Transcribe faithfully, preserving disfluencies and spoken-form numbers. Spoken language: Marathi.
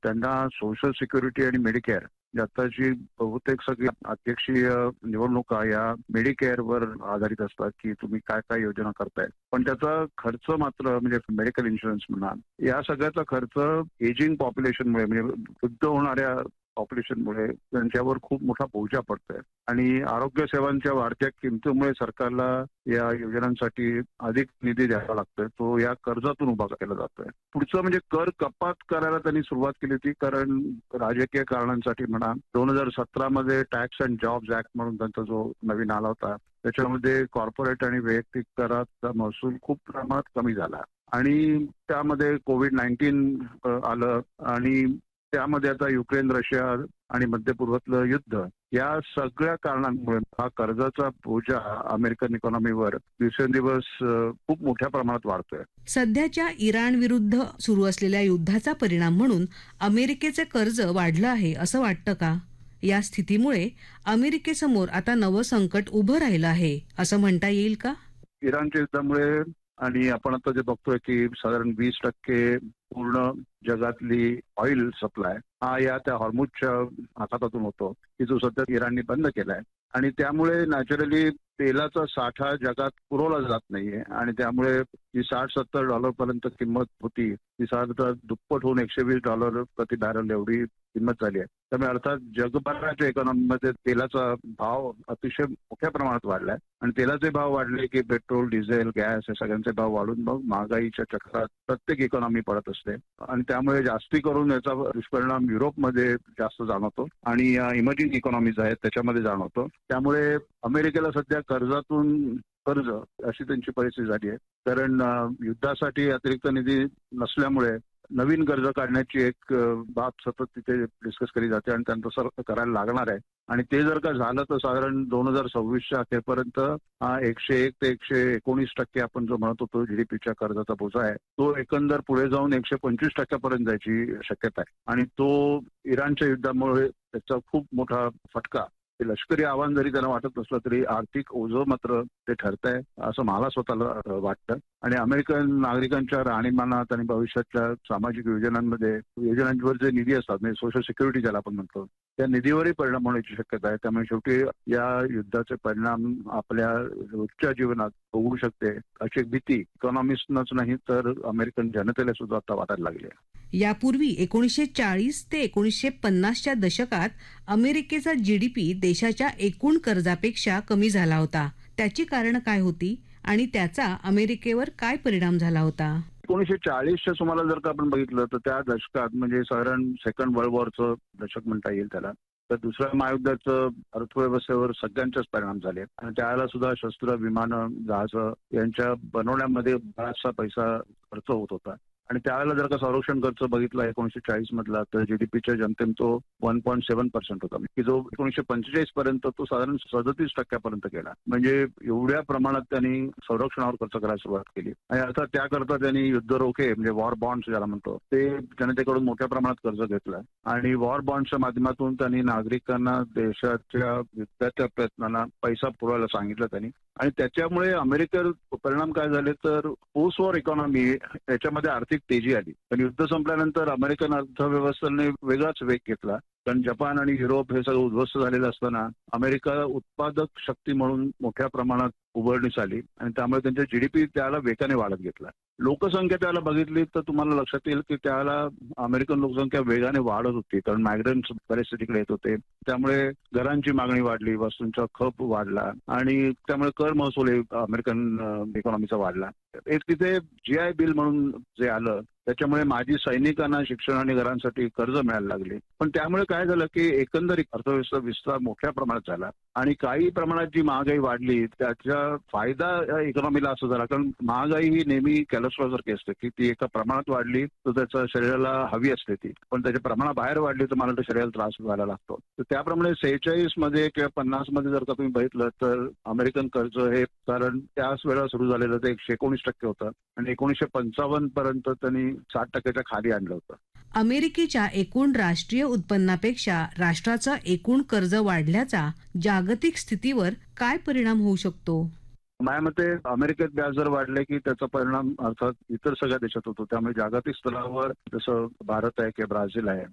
त्यांना सोशल सिक्युरिटी आणि मेडिकेअर आताची बहुतेक सगळी अध्यक्षीय निवडणुका या मेडिकेअरवर आधारित असतात की तुम्ही काय काय योजना करताय. पण त्याचा खर्च मात्र म्हणजे मेडिकल इन्शुरन्स म्हणा या सगळ्याचा खर्च एजिंग पॉप्युलेशनमुळे म्हणजे वृद्ध होणाऱ्या पॉप्युलेशनमुळे त्यांच्यावर खूप मोठा बोजा पडतोय आणि आरोग्य सेवांच्या वाढत्या किमतीमुळे सरकारला या योजनांसाठी अधिक निधी द्यावा लागतोय. तो या कर्जातून उभा केला जातोय. पुढचं म्हणजे कर कपात करायला त्यांनी सुरुवात केली होती कारण राजकीय कारणांसाठी म्हणा दोन हजार सतरा मध्ये टॅक्स अँड जॉब्स ऍक्ट म्हणून त्यांचा जो नवीन आला होता त्याच्यामध्ये कॉर्पोरेट आणि वैयक्तिक कराचा महसूल खूप प्रमाणात कमी झाला आणि त्यामध्ये कोविड नाईन्टीन आलं आणि त्यामध्ये आता युक्रेन रशिया आणि मध्य पूर्वातलं युद्ध या सगळ्या कारणांमुळे हा कर्जाचा बोजा अमेरिकन इकॉनॉमीवर दिवसेंदिवस खूप मोठ्या प्रमाणात वाढतोय. सध्याच्या इराण विरुद्ध सुरू असलेल्या युद्धाचा परिणाम म्हणून अमेरिकेचे कर्ज वाढलं आहे असं वाटतं का? या स्थितीमुळे अमेरिकेसमोर आता नवं संकट उभं राहिलं आहे असं म्हणता येईल का? इराणच्या युद्धामुळे आणि आपण आता जे बघतोय की साधारण वीस टक्के पूर्ण जगातली ऑइल सप्लाय हा या त्या हॉर्मुजच्या आखातातून होतो की जो सध्या इराणने बंद केलाय आणि त्यामुळे नॅचरली तेलाचा साठा जगात पुरवला जात नाहीये आणि त्यामुळे जी साठ सत्तर डॉलर पर्यंत किंमत होती ती साधारणतः दुप्पट होऊन एकशे वीस डॉलर प्रति बॅरल एवढी किंमत झाली आहे. त्यामुळे अर्थात जगभराच्या इकॉनॉमीमध्ये तेलाचा भाव अतिशय मोठ्या प्रमाणात वाढलाय आणि तेलाचे भाव वाढले की पेट्रोल डिझेल गॅस हे सगळ्यांचे भाव वाढून मग महागाईच्या चक्रात प्रत्येक इकॉनॉमी पडत असते आणि त्यामुळे जास्ती करून याचा दुष्परिणाम युरोपमध्ये जास्त जाणवतो आणि या इमर्जिंग इकॉनॉमीज आहेत त्याच्यामध्ये जाणवतो. त्यामुळे अमेरिकेला सध्या कर्जातून कर्ज अशी त्यांची परिस्थिती झाली आहे कारण युद्धासाठी अतिरिक्त निधी नसल्यामुळे नवीन कर्ज काढण्याची एक बाब सतत तिथे डिस्कस केली जाते आणि त्यांचं सर करायला लागणार आहे आणि ते जर का झालं तर साधारण दोन हजार सव्वीसच्या अखेरपर्यंत हा एकशे एक ते एकशे एकोणीस टक्के आपण जो म्हणत होतो जीडीपीच्या कर्जाचा बोजा आहे तो एकंदर पुढे जाऊन एकशे पंचवीस टक्क्यापर्यंत जायची शक्यता आहे आणि तो इराणच्या युद्धामुळे त्याचा खूप मोठा फटका लष्करी आव्हान जरी त्यांना वाटत नसलं तरी आर्थिक ओझं मात्र ते ठरत आहे असं मला स्वतःला वाटतं आणि अमेरिकन नागरिकांच्या राहणीमानात आणि भविष्याच्या सामाजिक योजनांमध्ये योजनांवर जे निधी असतात म्हणजे सोशल सिक्युरिटी ज्याला आपण म्हणतो त्या निधीवरही परिणाम होण्याची शक्यता आहे. त्यामुळे शेवटी या युद्धाचे परिणाम आपल्या रोजच्या जीवनात होऊ शकते अशी एक भीती इकॉनॉमिस्टनच नाही तर अमेरिकन जनतेला सुद्धा आता वाटायला लागली आहे. यापूर्वी एकोणीसशे चाळीस ते एकोणीसशे पन्नासच्या दशकात अमेरिकेचा जीडीपी देशाच्या एकूण कर्जापेक्षा कमी झाला होता. त्याची कारण काय होती आणि त्याचा अमेरिकेवर काय परिणाम झाला होता? एकोणीसशे चाळीसच्या सुमारास जर का आपण बघितलं तर त्या दशकात म्हणजे साधारण सेकंड वर्ल्ड वॉरचं दशक म्हणता येईल त्याला तर दुसऱ्या महायुद्धाचं अर्थव्यवस्थेवर सगळ्यांचेच परिणाम झाले आणि त्यावेळेला सुद्धा शस्त्र विमानं जहाजं यांच्या बनवण्यामध्ये बराचसा पैसा खर्च होत होता आणि त्यावेळेला जर का संरक्षण खर्च बघितला एकोणीसशे चाळीस मधला तर जीडीपीच्या जनतेने तो वन पॉईंट सेव्हन पर्सेंट होता की जो एकोणीसशे पंचेचाळीस पर्यंत तो साधारण सदतीस टक्क्यापर्यंत गेला. म्हणजे एवढ्या प्रमाणात त्यांनी संरक्षणावर खर्च करायला सुरुवात केली आणि अर्थात त्याकरता त्यांनी युद्ध रोखे म्हणजे वॉर बॉन्ड्स ज्याला म्हणतो ते जनतेकडून मोठ्या प्रमाणात कर्ज घेतलं आणि वॉर बॉन्डच्या माध्यमातून त्यांनी नागरिकांना देशाच्या युद्धाच्या प्रयत्नांना पैसा पुरवायला सांगितलं त्यांनी आणि त्याच्यामुळे अमेरिकेवर परिणाम काय झाले तर पोस्ट वॉर इकॉनॉमी याच्यामध्ये आर्थिक तेजी आली. पण युद्ध संपल्यानंतर अमेरिकन अर्थव्यवस्थेने वेगळाच वेग घेतला कारण जपान आणि युरोप हे सगळं उद्ध्वस्त झालेलं असताना अमेरिका उत्पादक शक्ती म्हणून मोठ्या प्रमाणात उभारण्यास आली आणि त्यामुळे त्यांच्या जीडीपी त्याला वेगाने वाढत घेतला. लोकसंख्या त्याला बघितली तर तुम्हाला लक्षात येईल की त्याला अमेरिकन लोकसंख्या वेगाने वाढत होती कारण मायग्रंट्स बरेचसे तिकडे येत होते. त्यामुळे घरांची मागणी वाढली, वस्तूंचा खप वाढला आणि त्यामुळे कर महसूल अमेरिकन इकॉनॉमीचा वाढला. एक तिथे जी आय बिल म्हणून जे आलं त्याच्यामुळे माजी सैनिकांना शिक्षण आणि घरांसाठी कर्ज मिळायला लागले. पण त्यामुळे काय झालं की एकंदर अर्थव्यवस्था विस्तार मोठ्या प्रमाणात झाला आणि काही प्रमाणात जी महागाई वाढली त्याचा फायदा इकॉनॉमीला असं झाला कारण महागाई ही नेहमी कॅलेस्ट्रॉल सारखी असते की ती एका प्रमाणात वाढली तर त्याच्या शरीराला हवी असते ती पण त्याच्या प्रमाणाबाहेर वाढली तर मला तर शरीराला त्रास व्हायला लागतो. तर त्याप्रमाणे सेहेचाळीस मध्ये किंवा पन्नास मध्ये जर का तुम्ही बघितलं तर अमेरिकन कर्ज हे कारण त्याच वेळेला सुरू झालेलं ते एकशे एकोणीस टक्के होतं आणि एकोणीसशे पंचावन्न पर्यंत त्यांनी साठ टक्क्याच्या खाली आणलं होतं. अमेरिकेच्या एकूण राष्ट्रीय उत्पन्नापेक्षा राष्ट्राचं एकूण कर्ज वाढल्याचा जागतिक स्थितीवर काय परिणाम होऊ शकतो? माझ्या मते अमेरिकेत व्याजदर वाढले की त्याचा परिणाम अर्थात इतर सगळ्या देशात होतो. त्यामुळे जागतिक स्तरावर जसं भारत आहे किंवा ब्राझील आहे